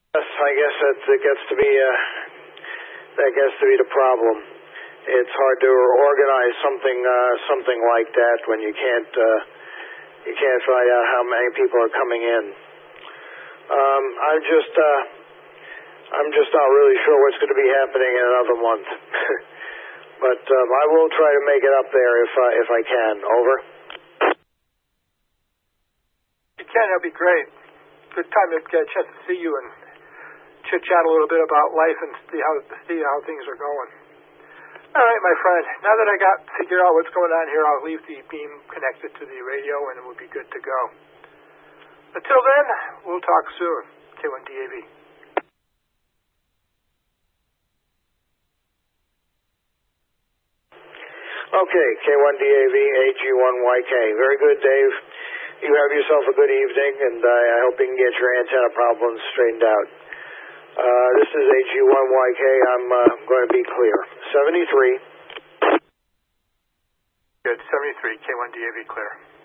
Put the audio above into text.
Yes, I guess that gets to be the problem. It's hard to organize something like that when you can't find out how many people are coming in. I'm just not really sure what's going to be happening in another month. But I will try to make it up there if I can. Over. If you can, that'd be great. Good time to get a chance to see you and chit-chat a little bit about life and see how things are going. All right, my friend. Now that I got figured out what's going on here, I'll leave the beam connected to the radio, and we'll be good to go. Until then, we'll talk soon. K1DAV. Okay, K1DAV, AG1YK. Very good, Dave. You have yourself a good evening, and I hope you can get your antenna problems straightened out. This is AG1YK. I'm going to be clear. 73. Good, 73, K1DAV clear.